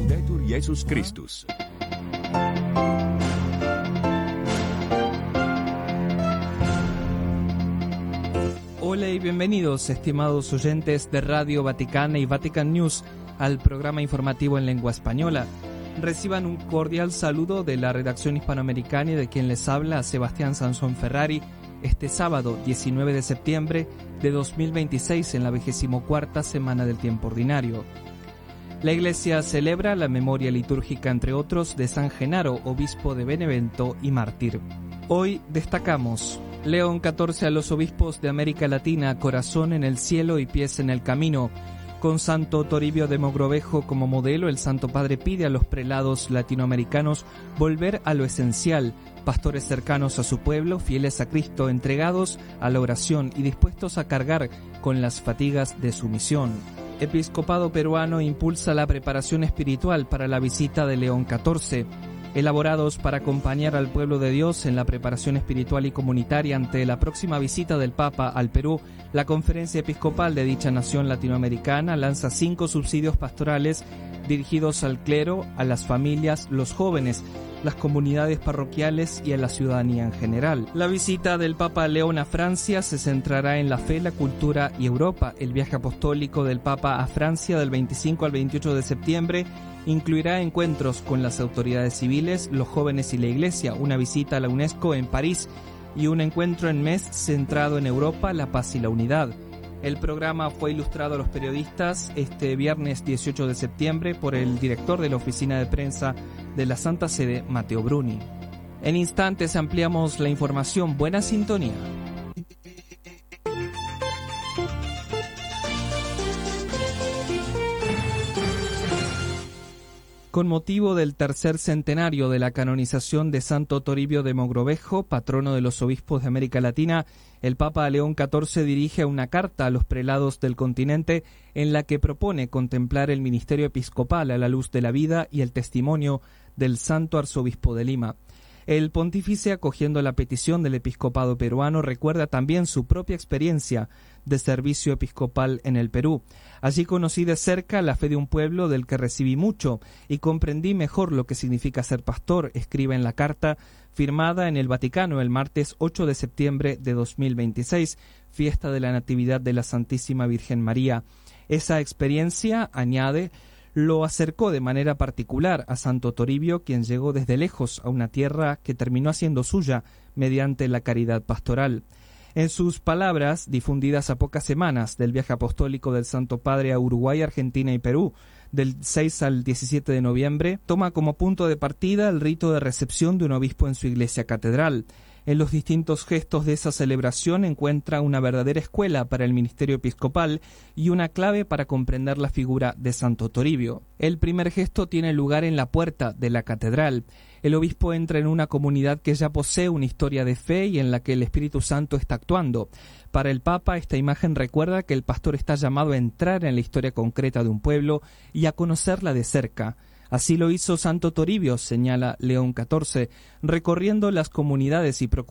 Laudetur Jesus Christus. Hola y bienvenidos, estimados oyentes de Radio Vaticana y Vatican News, al programa informativo en lengua española. Reciban un cordial saludo de la redacción hispanoamericana y de quien les habla, Sebastián Sansón Ferrari, este sábado 19 de septiembre de 2026 en la 24ª semana del tiempo ordinario. La Iglesia celebra la memoria litúrgica, entre otros, de San Genaro, obispo de Benevento y mártir. Hoy destacamos: León XIV a los obispos de América Latina, corazón en el cielo y pies en el camino. Con Santo Toribio de Mogrovejo como modelo, el Santo Padre pide a los prelados latinoamericanos volver a lo esencial, pastores cercanos a su pueblo, fieles a Cristo, entregados a la oración y dispuestos a cargar con las fatigas de su misión. Episcopado peruano impulsa la preparación espiritual para la visita de León XIV. Elaborados para acompañar al pueblo de Dios en la preparación espiritual y comunitaria ante la próxima visita del Papa al Perú, la Conferencia Episcopal de dicha nación latinoamericana lanza 5 subsidios pastorales dirigidos al clero, a las familias, los jóvenes, las comunidades parroquiales y a la ciudadanía en general. La visita del Papa León a Francia se centrará en la fe, la cultura y Europa. El viaje apostólico del Papa a Francia del 25 al 28 de septiembre incluirá encuentros con las autoridades civiles, los jóvenes y la Iglesia, una visita a la UNESCO en París y un encuentro en Metz centrado en Europa, la paz y la unidad. El programa fue ilustrado a los periodistas este viernes 18 de septiembre por el director de la oficina de prensa de la Santa Sede, Matteo Bruni. En instantes ampliamos la información. Buena sintonía. Con motivo del tercer centenario de la canonización de Santo Toribio de Mogrovejo, patrono de los obispos de América Latina, el Papa León XIV dirige una carta a los prelados del continente en la que propone contemplar el ministerio episcopal a la luz de la vida y el testimonio del Santo Arzobispo de Lima. El pontífice, acogiendo la petición del episcopado peruano, recuerda también su propia experiencia de servicio episcopal en el Perú. Allí conocí de cerca la fe de un pueblo del que recibí mucho y comprendí mejor lo que significa ser pastor, escribe en la carta firmada en el Vaticano el martes 8 de septiembre de 2026, fiesta de la Natividad de la Santísima Virgen María. Esa experiencia, añade, lo acercó de manera particular a Santo Toribio, quien llegó desde lejos a una tierra que terminó haciendo suya mediante la caridad pastoral. En sus palabras, difundidas a pocas semanas del viaje apostólico del Santo Padre a Uruguay, Argentina y Perú, del 6 al 17 de noviembre, toma como punto de partida el rito de recepción de un obispo en su iglesia catedral. En los distintos gestos de esa celebración encuentra una verdadera escuela para el ministerio episcopal y una clave para comprender la figura de Santo Toribio. El primer gesto tiene lugar en la puerta de la catedral. El obispo entra en una comunidad que ya posee una historia de fe y en la que el Espíritu Santo está actuando. Para el Papa, esta imagen recuerda que el pastor está llamado a entrar en la historia concreta de un pueblo y a conocerla de cerca. Así lo hizo Santo Toribio, señala León XIV, recorriendo las comunidades y